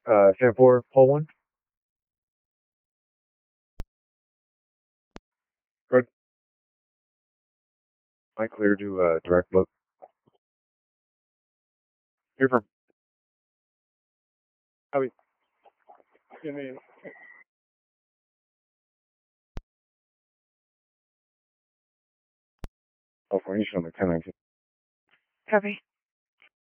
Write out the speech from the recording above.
Stand 4, hole 1. Good. I clear to direct look. Here from. Copy. Give me. Oh, formation on the 1019. Copy.